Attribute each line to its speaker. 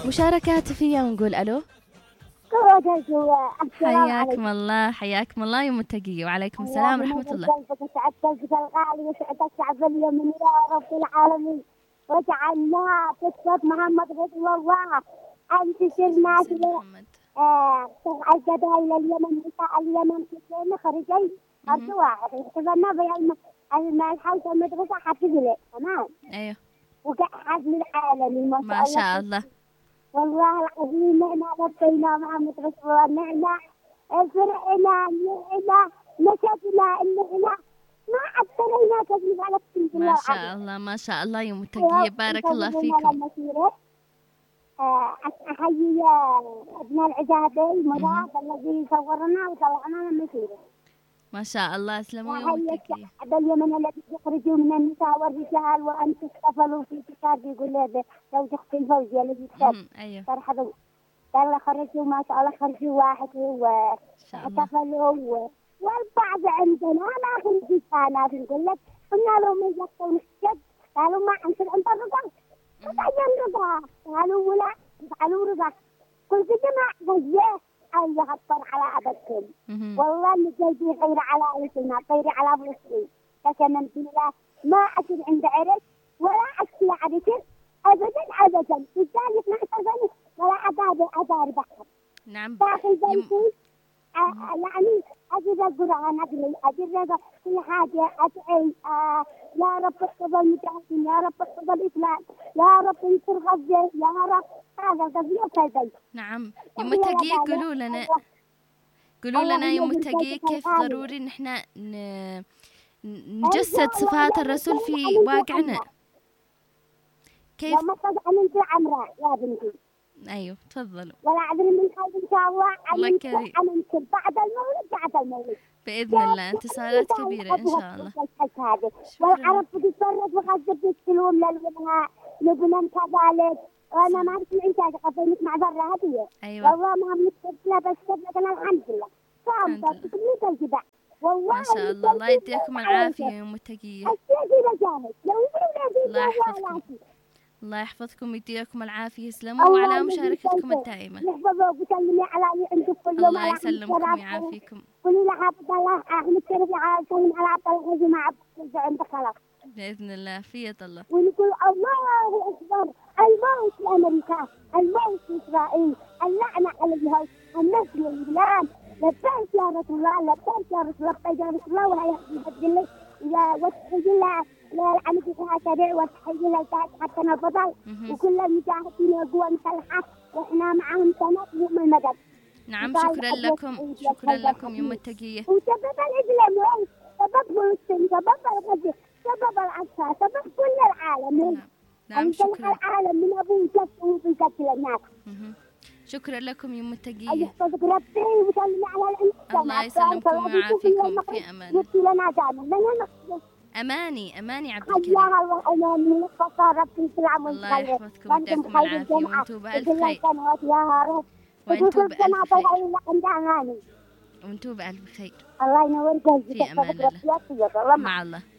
Speaker 1: مشاركة هاتفية ونقول ألو. حياكم الله حياكم الله يا متقية. وعليكم السلام ورحمة الله.
Speaker 2: سعدتك الغالي وسعدتك شعب اليمن يا رب العالمين، وجعلنا قصة محمد رسول الله انتشر ناس القبائل اليمن نساء اليمن كلنا خريجين أرض واحد احتفلنا بالحوزة المدرسة حفظنا تمام.
Speaker 1: أيوه
Speaker 2: وحفل العالمي
Speaker 1: ما شاء الله.
Speaker 2: والله العظيم نحن ربينا محمد رسول الله، نحن فرحنا نحن نشفنا إن إحنا ما أبتلينا كذب على الحمد لله.
Speaker 1: ما شاء الله ما شاء الله يا متقية، بارك الله فيكم.
Speaker 2: أحيي ابن العجابي مضاف الذي صورنا وطلعنا المسيرة.
Speaker 1: ما شاء الله اسلموا يا متقية.
Speaker 2: الشعب اليمن الذي يخرجوا من النساء والرجال وأن تحتفلوا في كتاب يقول له لو تخفي الفوزي الذي كتاب.
Speaker 1: أيوه
Speaker 2: ترحبوا قال خرجوا ما شاء الله خرجوا واحد واحتفلوا والبعض عندنا ما خرجوا كانت نقول لك قلنا لهم من يقطعوا الشد قالوا ما أنت عند الرضا فتعين رضا قالوا ولا فعلوا رضا كل جماعة غزيه أي هطر على أبدكم والله اللي جايبين غير على ألسنا غير على فلسطين قسما بالله ما أكل عند عرس ولا أكل عرس أبدا أبدا لذلك ما أتظن ولا أدار بحر.
Speaker 1: نعم
Speaker 2: داخل بيتي يعني أجد القرآن أجد كل حاجة أدعي يا رب احفظ المجاهدين، يا رب احفظ الإسلام، يا رب انصر غزة، يا رب هذا قضية البيت.
Speaker 1: نعم يا متقية قولوا لنا يا متقية كيف ضروري نحن نجسد صفات الرسول في واقعنا. كيف؟
Speaker 2: لما تدعم انت عمراء يا بنتي.
Speaker 1: أيوه تفضلوا.
Speaker 2: ولا عذر من خير إن شاء الله.
Speaker 1: الله كريم.
Speaker 2: بعد المولد
Speaker 1: بإذن الله انتصارات كبيرة إن شاء الله.
Speaker 2: والعرب بتتصرف وخذت بالسلوم لبنان كذلك. وأنا ما أعرف الإنتاج قفينك مع ذرة هدية.
Speaker 1: أيوة.
Speaker 2: والله ما بنكتب بس لكن الحمد لله. صامتة تكمل الجبع. والله
Speaker 1: ما شاء الله الله يديكم العافية يا متقية. الله يحفظكم. الله يحفظكم ويديكم العافية. يسلموا وعلى مشاركتكم الدائمة. الله يسلمكم ويعافيكم. بإذن الله في يد الله.
Speaker 2: ونقول الله أكبر. الموت لأمريكا، الموت لإسرائيل، اللعنة عليها، النصر للبلاد. لبيك يا رسول الله، لبيك يا رسول الله، لبيك يا رسول الله. ولا يحفظ الله وتحيي الله للعنة فيها سريع وتحيي الله حتى نفضل. وكل المجاهدين يقوى مسلحة وإحنا معهم سنة يوم المدد.
Speaker 1: نعم شكرا لكم شكرا لكم يا متقية.
Speaker 2: وسبب الإسلام سبب فلسطين سبب الغزة سبب العصا سبب كل العالم.
Speaker 1: نعم شكرا.
Speaker 2: العالم من أبوه جفته في قتل الناس.
Speaker 1: شكرا لكم يا متقية.
Speaker 2: يحفظك ربي ويسلم على الإنسان.
Speaker 1: الله يسلمكم ويعافيكم في أمان.
Speaker 2: لنا دائما
Speaker 1: أماني أماني عبد الكريم.
Speaker 2: الله أماني يحفظ ربي في العمل.
Speaker 1: الله يحفظكم ويديكم العافية وانتم بألف خير. وانتم بألف خير. وانتم بألف خير.
Speaker 2: الله ينور قلبك
Speaker 1: في أمان الله. مع الله.